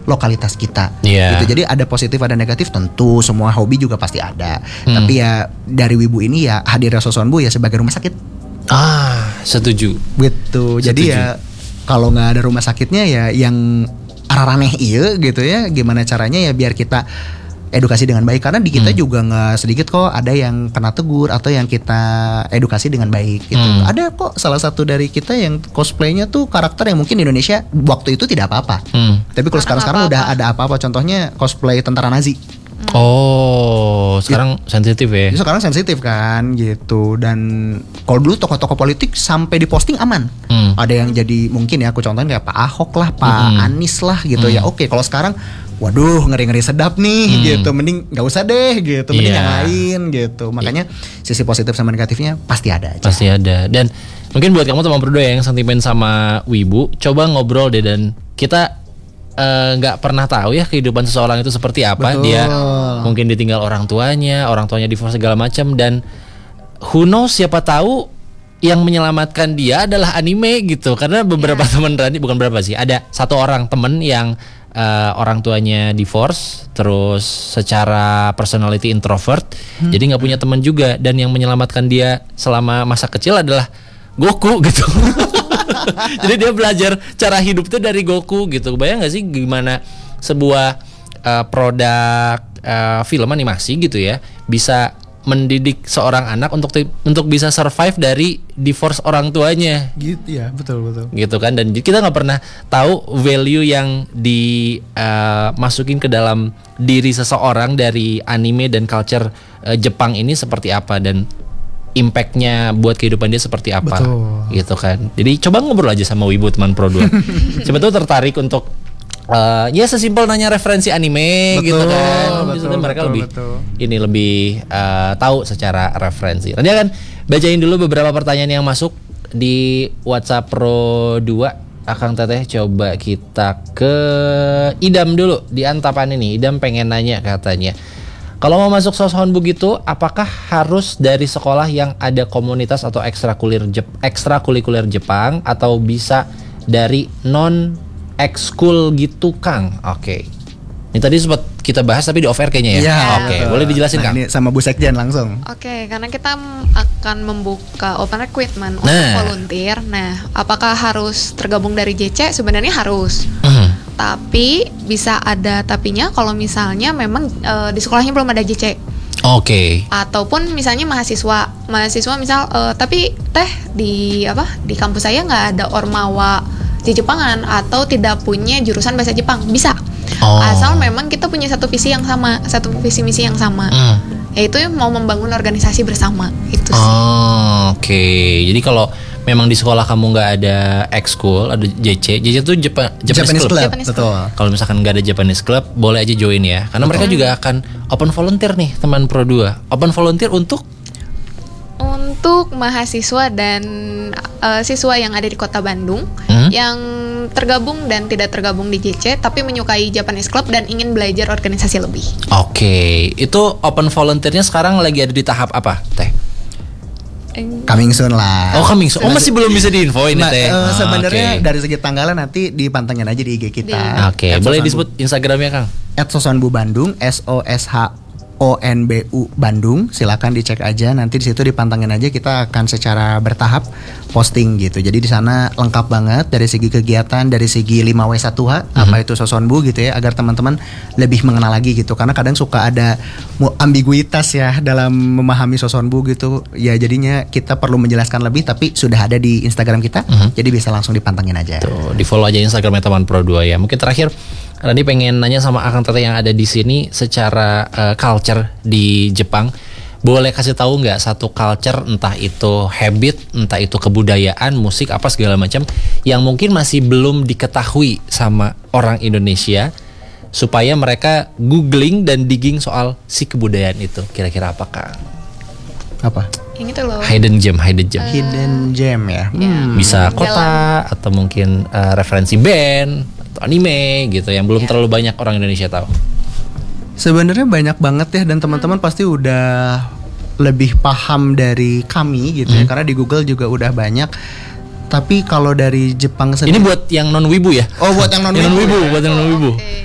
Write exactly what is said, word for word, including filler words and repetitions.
lokalitas kita. Yeah. Gitu. Jadi ada positif ada negatif tentu, semua hobi juga pasti ada. Hmm. Tapi ya dari Wibu ini ya hadirnya Sosonbu ya sebagai rumah sakit. Ah, setuju. Gitu. Jadi Setuju. ya kalau nggak ada rumah sakitnya ya yang araraneh iya gitu ya. Gimana caranya ya biar kita edukasi dengan baik, karena di kita Hmm. juga nggak sedikit kok ada yang kena tegur atau yang kita edukasi dengan baik gitu. Hmm. Ada kok salah satu dari kita yang cosplaynya tuh karakter yang mungkin di Indonesia waktu itu tidak apa-apa. Hmm. Tapi kalau Karena sekarang-sekarang nggak udah apa-apa. ada apa-apa, contohnya cosplay tentara Nazi. Oh, sekarang sensitif ya. Itu sekarang sensitif kan gitu. Dan kalau dulu tokoh-tokoh politik sampai diposting aman. Hmm. Ada yang jadi mungkin ya aku contohin kayak Pak Ahok lah, Pak Hmm. Anies lah gitu Hmm. ya. Oke, kalau sekarang waduh ngeri-ngeri sedap nih Hmm. gitu. Mending nggak usah deh gitu. Mending Iya. yang lain gitu. Makanya sisi positif sama negatifnya pasti ada aja. Pasti ada. Dan mungkin buat kamu teman berdua yang sentimen sama Wibu, coba ngobrol deh. Dan kita nggak uh, pernah tahu ya kehidupan seseorang itu seperti apa. Betul. Dia mungkin ditinggal orang tuanya, orang tuanya divorce segala macam, dan who knows, siapa tahu yang menyelamatkan dia adalah anime gitu. Karena beberapa Yeah. teman Rani, bukan berapa sih, ada satu orang temen yang uh, orang tuanya divorce, terus secara personality introvert, hmm. jadi nggak punya teman juga, dan yang menyelamatkan dia selama masa kecil adalah Goku gitu. Jadi dia belajar cara hidup tuh dari Goku gitu. Bayang gak sih gimana sebuah uh, produk uh, film animasi gitu ya bisa mendidik seorang anak untuk untuk bisa survive dari divorce orang tuanya. Gitu ya, betul betul. Gitu kan, dan kita nggak pernah tahu value yang dimasukin uh, ke dalam diri seseorang dari anime dan culture uh, Jepang ini seperti apa, dan impactnya buat kehidupan dia seperti apa. Betul. Gitu kan. Jadi coba ngobrol aja sama Wibu teman Pro dua. Siapa tuh tertarik untuk uh, ya sesimpel nanya referensi anime. Betul, gitu kan. betul, Maksudnya mereka betul, lebih betul. ini lebih uh, tahu secara referensi. Nanti akan bacain dulu beberapa pertanyaan yang masuk di WhatsApp Pro dua. Akang Teteh, coba kita ke Idam dulu di Antapan ini. Idam pengen nanya katanya, kalau mau masuk Sosonbu gitu, apakah harus dari sekolah yang ada komunitas atau ekstrakurikuler Jep, ekstrakurikuler Jepang, atau bisa dari non ekskul gitu, Kang? Oke. Ini tadi sempat kita bahas tapi di off air kayaknya ya. Iya, Oke, betul. boleh dijelasin, Nah, Kang? ini sama Bu Sekjen langsung. Oke, karena kita m- akan membuka open recruitment untuk Nah. volunteer. Nah, apakah harus tergabung dari J C? Sebenarnya harus. Hmm. Tapi bisa ada tapinya kalau misalnya memang eh, di sekolahnya belum ada J C. Oke. Ataupun misalnya mahasiswa, mahasiswa misal eh, tapi teh di apa? Di kampus saya nggak ada ormawa di Jepangan atau tidak punya jurusan bahasa Jepang, bisa. Oh. Asal memang kita punya satu visi yang sama, satu visi misi yang sama. Hmm. Yaitu mau membangun organisasi bersama. Itu sih. Oh, oke. Jadi kalau memang di sekolah kamu nggak ada ekskul, ada J C. J C itu Jepa, Japanese, Japanese Club. Club, Japanese betul. Kalau misalkan nggak ada Japanese Club, boleh aja join ya. Karena mereka juga akan open volunteer nih, teman Pro dua. Open volunteer untuk Untuk mahasiswa dan eh, siswa yang ada di Kota Bandung Hmm? yang tergabung dan tidak tergabung di J C tapi menyukai Japanese Club dan ingin belajar organisasi lebih. Oke, itu open volunteernya sekarang lagi ada di tahap apa, Teh? Coming soon lah. Oh, coming soon. Oh, masih belum bisa diinfoin nih, Ma- Teh. eh, Ah, sebenarnya oke. dari segi tanggalan nanti dipantengin aja di I G kita. Oke, At boleh Sosonbu. disebut Instagramnya, Kang? at Sosonbu Bandung, S O S H O N B U Bandung. Silakan dicek aja, nanti di situ dipantengin aja, kita akan secara bertahap posting gitu. Jadi di sana lengkap banget dari segi kegiatan, dari segi lima W satu H Mhm. apa itu Sosonbu gitu ya, agar teman-teman lebih mengenal lagi gitu. Karena kadang suka ada mu- ambiguitas ya dalam memahami Sosonbu gitu. Ya jadinya kita perlu menjelaskan lebih, tapi sudah ada di Instagram kita. Mhm. Jadi bisa langsung dipantengin aja. Tuh, di follow aja Instagramnya teman Pro dua ya. Mungkin terakhir Rani pengen nanya sama Akang Teteh yang ada di sini secara uh, culture di Jepang. Boleh kasih tahu nggak satu culture, entah itu habit, entah itu kebudayaan, musik apa segala macam yang mungkin masih belum diketahui sama orang Indonesia supaya mereka googling dan digging soal si kebudayaan itu. Kira-kira apa, Kang? Apa? Yang itu loh. Hidden gem, hidden gem. Hidden gem ya. Hmm. Bisa kota atau mungkin uh, referensi band atau anime gitu yang belum Ya. terlalu banyak orang Indonesia tahu. Sebenarnya banyak banget ya, dan teman-teman pasti udah lebih paham dari kami gitu ya, Hmm. karena di Google juga udah banyak. Tapi kalau dari Jepang Ini sendiri, buat yang non wibu ya? oh buat yang non Yang non wibu, wibu, buat yang non wibu. Oke.